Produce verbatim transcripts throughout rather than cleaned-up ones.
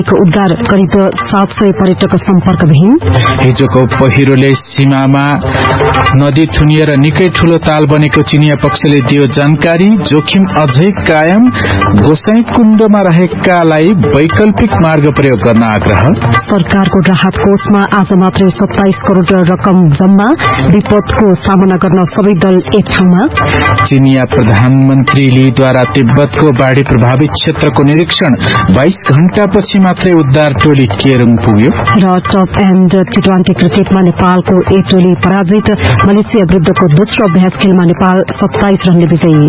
उद्धार करिब सात सय पर्यटक सम्पर्कविहीन। हिजोको पहिरोले सीमामा नदी थुनिएर निकै ठूलो ताल बनेको चिनिया पक्षले दियो जानकारी। जोखिम अझै कायम, गोसाईकुण्डमा रहेकालाई वैकल्पिक मार्ग प्रयोग गर्न आग्रह। सरकारको राहत कोषमा आज मात्रै सत्ताइस करोड़ रकम जम्मा, विपदको सामना गर्न सबै दल एक ठाउँमा। चिनिया प्रधानमन्त्री लीद्वारा तिब्बतको बाढ़ी प्रभावित क्षेत्रको निरीक्षण, बाइस घण्टापछि मात्रै उद्धार टोली केरुङ पुग्यो। र टप एन्ड टी ट्वेन्टी क्रिकेटमा नेपालको एक टोली पराजित, मलेसिया विरुद्धको दोस्रो अभ्यास खेलमा नेपाल सत्ताइस रनले विजयी।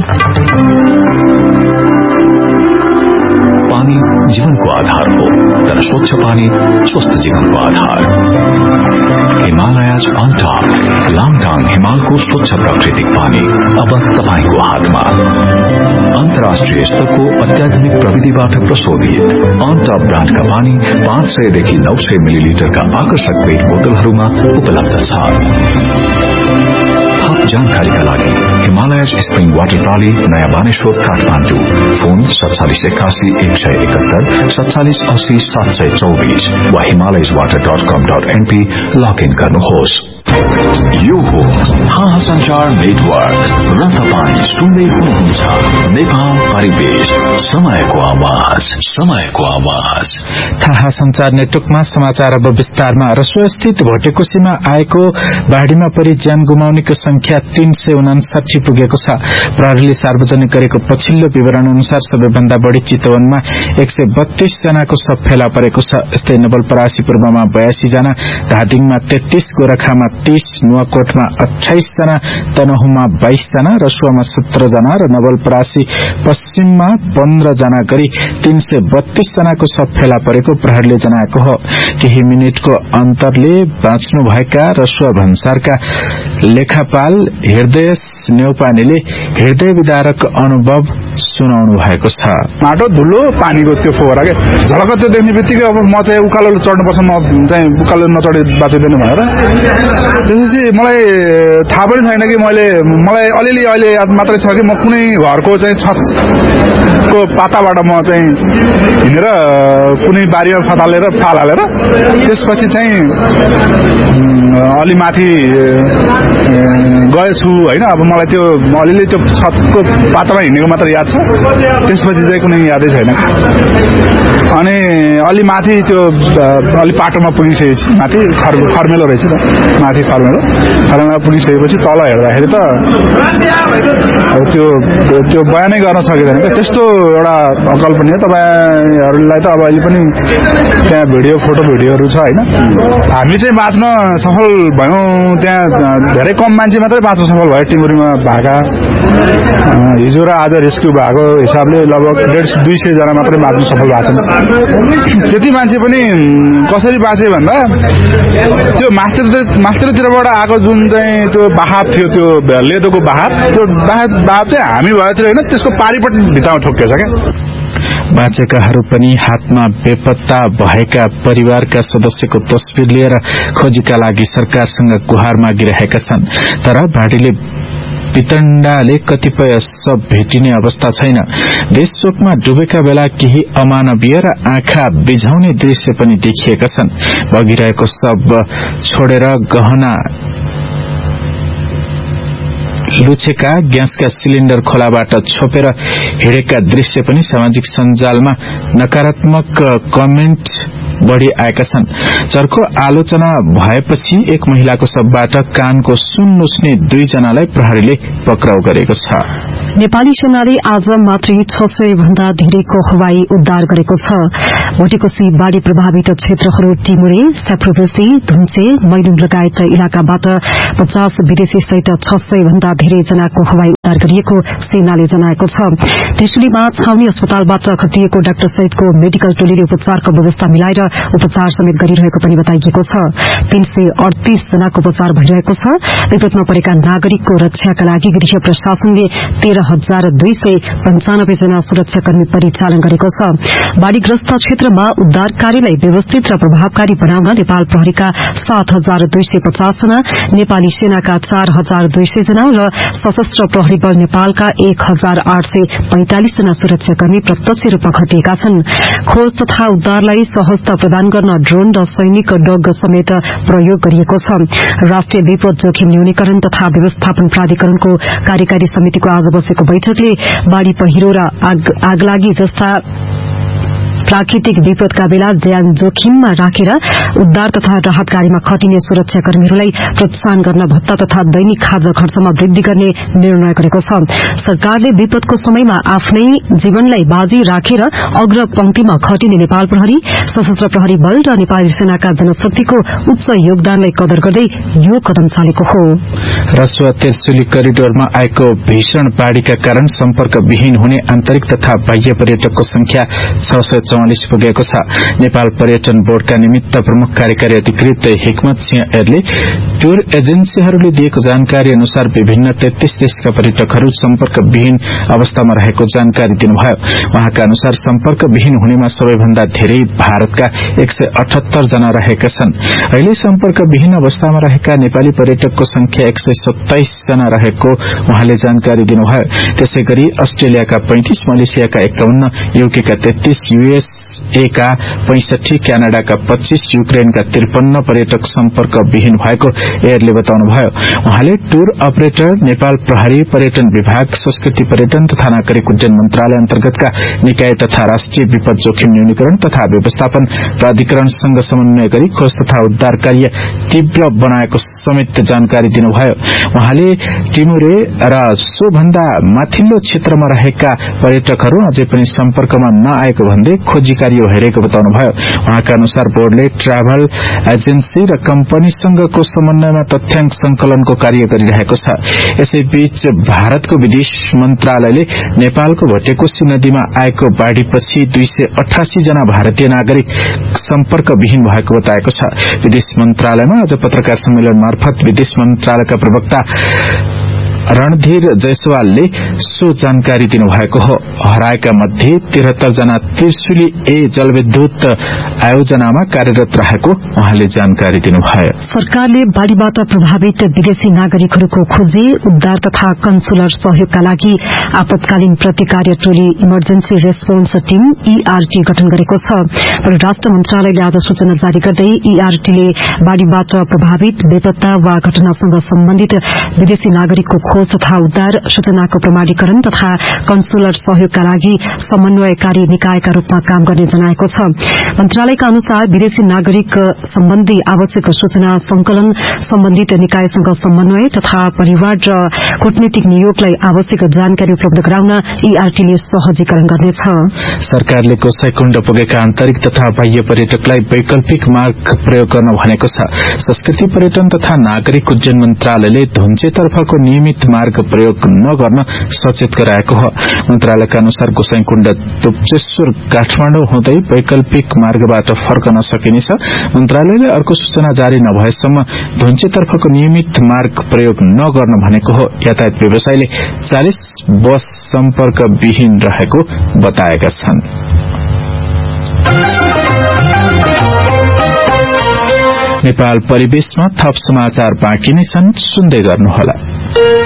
पानी जीवनको आधार हो, तर स्वच्छ पानी स्वस्थ जीवनको आधार। हिमालयज अन टप, लाङटाङ हिमालको स्वच्छ प्राकृतिक पानी अब तपाईको हातमा। अन्तर्राष्ट्रिय स्तरको अत्याधुनिक प्रविधिबाट प्रशोधित अन टप ब्रान्डका पानी पाँच सयदेखि नौ सय मिलिलिटरका आकर्षक पेट बोतलहरूमा उपलब्ध छ। थप जानकारीका लागि हिमालयज स्प्रिङ वाटर ट्रली, नयाँ बानेश्वर, काठमाडौँ। फोन सत्तालिस एकासी एक सय एकहत्तर सत्तालिस अस्सी सात सय चौबीस वा हिमालयज वाटर डट कम डट एनपी लगइन गर्नुहोस्। यो हो थाहा संचार नेटवर्क र तपाईँ सुन्दै हुनुहुन्छ नेपाल परिवेश, समयको आवाज, समयको आवाज। थाहा संचार नेटवर्कमा समाचार अब विस्तारमा। रसुवास्थित भोटेकोसीमा आएको बाढ़ीमा परि ज्यान गुमाउनेको संख्या तीन सय उनासाठी पुगेको छ। प्रहरीले सार्वजनिक गरेको पछिल्लो विवरण अनुसार सबैभन्दा बढ़ी चितवनमा एक सय बत्तीस जनाको शव फेला परेको छ। यस्तै नवलपरासी पूर्वमा बयासी जना, धादिङमा तेत्तीस, गोरखामा तीस, नुवाकोटमा अठाइस जना, तनहुमा बाइस जना, रसुवामा सत्र जना र नवलपरासी पश्चिममा पन्ध्र जना गरी तीन सय बत्तीस जनाको शव फेला परेको प्रहरीले जनाएको हो। केही मिनटको अन्तरले बाँच्नु भएका रसुवा भन्सारका लेखापाल हृदय नेउपानेले हृदय विदारक अनुभव सुनाउनु भएको छ। माटो धुलो पानीको त्यो फोहरा के झलक त्यो देख्ने बित्तिकै अब म चाहिँ उकालो चढ्नुपर्छ, म चाहिँ उकालो नचढे बाँच्दैन भनेर त्यसपछि मलाई थाहा पनि छैन कि मैले मलाई अलिअलि अहिले याद मात्रै छ कि म कुनै घरको चाहिँ छतको पाताबाट म चाहिँ हिँडेर कुनै बारीमा फतालेर फाल हालेर त्यसपछि चाहिँ अलि माथि गएछु होइन। अब मलाई त्यो अलिअलि त्यो छतको पातामा हिँडेको मात्र याद छ, त्यसपछि चाहिँ कुनै यादै छैन। अनि अलि माथि त्यो अलि पाटोमा पुगिसकेपछि माथि खर खर्मेलो रहेछ त, माथि खर्मेलो खर्मेलो पुगिसकेपछि तल हेर्दाखेरि त अब त्यो त्यो बयानै गर्न सकिँदैन क्या। त्यस्तो एउटा अकल्पनीय तपाईँहरूलाई त अब अहिले पनि त्यहाँ भिडियो फोटो भिडियोहरू छ होइन। हामी चाहिँ बाँच्न सफल भयौँ, त्यहाँ धेरै कम मान्छे मात्रै बाँच्न सफल भयो टिमुरीमा भएका। हिजो र आज रेस्क्यु भएको हिसाबले लगभग डेढ दुई सय जना मात्रै बाँच्न सफल भएको छन्। त्यति मान्छे पनि कसरी बाँचे भन्दा त्यो मास्टर मास्टरतिरबाट आएको जुन चाहिँ त्यो बहाव थियो, त्यो लेदोको बहाव, त्यो बहाव बहाव चाहिँ हामी भएतिर होइन, त्यसको पारिपट्टि भित्तामा ठोक्केछ क्या। बाँचेकाहरू पनि हातमा बेपत्ता भएका परिवारका सदस्यको तस्बिर लिएर खोजीका लागि सरकारसँग गुहार मागिरहेका छन्। तर बाढ़ीले वितण्डाले कतिपय सब भेटिने अवस्था छैन। देश शोकमा डुबेका बेला केही अमानवीय र आँखा बिझाउने दृश्य पनि देखिएका छन्। बगिरहेको सब छोडेर गहना लुछेका ग्यासका सिलिण्डर खोलाबाट छोपेर हिँडेका दृश्य पनि सामाजिक सञ्जालमा नकारात्मक कमेन्ट बढ़ी आएका छन्। चर्को आलोचना भएपछि एक महिलाको शवबाट कानको सुन लुच्ने दुईजनालाई प्रहरीले पक्राउ गरेको छ। नेपाली सेनाले आज मात्रै छ सय भन्दा धेरैको हवाई उद्धार गरेको छ। भोटेकोसी बाढ़ी प्रभावित क्षेत्रहरू टिमुरे, स्याप्रोभेसी, धुम्से, मैलुङ लगायत इलाकाबाट पचास विदेशी सहित छ सय भन्दा धेरै जनाको हवाई उद्धार गरिएको सेनाले जनाएको छ। त्रिशुलीमा छाउनी अस्पतालबाट खटिएको डाक्टर सहितको मेडिकल टोलीले उपचारको व्यवस्था मिलाएर उपचार समेत गरिरहेको पनि बताइएको छ। तीन सय अडतीस जनाको उपचार भइरहेको छ। विपदमा परेका नागरिकको रक्षाका लागि गृह प्रशासनले तेह्र हजार दुई सय पञ्चानब्बे जना सुरक्षाकर्मी परिचालन गरेको छ। बाढ़ीग्रस्त क्षेत्रमा उद्धार कार्यलाई व्यवस्थित र प्रभावकारी बनाउन नेपाल प्रहरीका सात हजार दुई सय पचास जना, नेपाली सेनाका चार हजार दुई सय जना र सशस्त्र प्रहरी बल नेपालका एक हजार आठ सय पैंतालिस जना सुरक्षाकर्मी प्रत्यक्ष रूपमा खटिएका छन्। खोज तथा उद्धारलाई सहजता प्रदान गर्न ड्रोन र सैनिक डग समेत प्रयोग गरिएको छ। राष्ट्रिय विपद जोखिम न्यूनीकरण तथा व्यवस्थापन प्राधिकरणको कार्यकारी समितिको आज बसेको बैठकले बाढ़ी पहिरो र आगलागी जस्ता प्राकृतिक विपदका बेला ज्यान जोखिममा राखेर उद्धार तथा राहत कार्यमा खटिने सुरक्षाकर्मीहरूलाई प्रोत्साहन गर्न भत्ता तथा दैनिक खाजा खर्चमा वृद्धि गर्ने निर्णय गरेको छ। सरकारले विपदको समयमा आफ्नै जीवनलाई बाजी राखेर अग्र पंक्तिमा खटिने नेपाल प्रहरी, सशस्त्र प्रहरी बल र नेपाली सेनाका जनशक्तिको उच्च योगदानलाई कदर गर्दै यो कदम चालेको हो। रसुवा तेलसुली करिडोरमा आएको भीषण बाढ़ीका कारण सम्पर्कविहीन हुने आन्तरिक तथा बाह्य पर्यटकको संख्या छ सय चौवालिस पुगेको छ। नेपाल पर्यटन बोर्डका निमित्त प्रमुख कार्यकारी अधिकृत हिक्मत सिंह एरले टूर एजेन्सीहरूले दिएको जानकारी अनुसार विभिन्न तेत्तीस देशका पर्यटकहरू सम्पर्कविहीन अवस्थामा रहेको जानकारी दिनुभयो। उहाँका अनुसार सम्पर्कविहीन हुनेमा सबैभन्दा धेरै भारतका एक सय अठहत्तर जना रहेका छन्। अहिले सम्पर्कविहीन अवस्थामा रहेका नेपाली पर्यटकको संख्या एक सय सत्ताइस जना रहेको उहाँले जानकारी दिनुभयो। त्यसै गरी अस्ट्रेलियाका पैंतिस, मलेसियाका एकाउन्न, यूकेका तेत्तीस, यूएस एका पैंसठी, क्यानाडाका पच्चीस, युक्रेनका त्रिपन्न पर्यटक सम्पर्कविहीन भएको एयरले बताउनुभयो। उहाँले टूर अपरेटर, नेपाल प्रहरी, पर्यटन विभाग, संस्कृति पर्यटन तथा नागरिक उड्डयन मन्त्रालय अन्तर्गतका निकाय तथा राष्ट्रिय विपद जोखिम न्यूनीकरण तथा व्यवस्थापन प्राधिकरणसँग समन्वय गरी खोज तथा उद्धार कार्य तीव्र बनाएको समेत जानकारी दिनुभयो। उहाँले टिमुरे र सोभन्दा माथिल्लो क्षेत्रमा रहेका पर्यटकहरू अझै पनि सम्पर्कमा नआएको भन्दै खोजी कार्य भइरहेको बताउनुभयो। उहाँका अनुसार बोर्डले ट्राभल एजेन्सी र कम्पनीसँगको समन्वयमा तथ्याङ्क संकलनको कार्य गरिरहेको छ। यसैबीच भारतको विदेश मन्त्रालयले नेपालको भटेकोसी नदीमा आएको बाढ़ीपछि दुई सय अठासी जना भारतीय नागरिक सम्पर्कविहीन भएको बताएको छ। विदेश मन्त्रालयमा आज पत्रकार सम्मेलन मार्फत विदेश मन्त्रालयका प्रवक्ता रणधीर जयसवालले सो जानकारी दिनुभएको हो। हराएका मध्ये तिहत्तर जना त्रिशुली ए जलविद्युत आयोजनामा कार्यरत रहेको उहाँले जानकारी दिनुभयो। सरकारले बाढ़ीबाट प्रभावित विदेशी नागरिकहरूको खोजी, उद्धार तथा कन्सुलर सहयोगका लागि आपतकालीन प्रतिकार्य टोली इमर्जेन्सी रेस्पोन्स टीम ईआरटी गठन गरेको छ। परराष्ट्र मन्त्रालयले आज सूचना जारी गर्दै ईआरटीले बाढ़ीबाट प्रभावित, बेपत्ता वा घटनासँग सम्बन्धित विदेशी नागरिकको खोज तथा उद्धार, सूचनाको प्रमाणीकरण तथा कन्सुलर सहयोगका लागि समन्वयकारी निकायका रूपमा काम गर्ने जनाएको छ। मन्त्रालयका अनुसार विदेशी नागरिक सम्बन्धी आवश्यक सूचना संकलन, सम्बन्धित निकायसँग समन्वय तथा परिवार र कूटनीतिक नियोगलाई आवश्यक जानकारी उपलब्ध गराउन ईआरटीले सहजीकरण गर्नेछ। सरकारले गोसाईकुण्ड पुगेका आन्तरिक तथा बाह्य पर्यटकलाई वैकल्पिक मार्ग प्रयोग गर्न भनेको छ। संस्कृति पर्यटन तथा नागरिक उड्डयन मन्त्रालयले धुन्चेतर्फको नियमित मार्ग प्रयोग नगर्न सचेत गराएको हो। मन्त्रालयका अनुसार गोसाईकुण्ड तोप्चेश्वर काठमाडौँ हुँदै वैकल्पिक मार्गबाट फर्कन सकिनेछ। मन्त्रालयले अर्को सूचना जारी नभएसम्म धुन्चेतर्फको नियमित मार्ग प्रयोग नगर्न भनेको हो। यातायात व्यवसायले चालीस बस सम्पर्कविहीन रहेको बताएका छन्। नेपाल परिवेशमा थप समाचार बाँकी नै छन्, सुन्दै गर्नुहोला।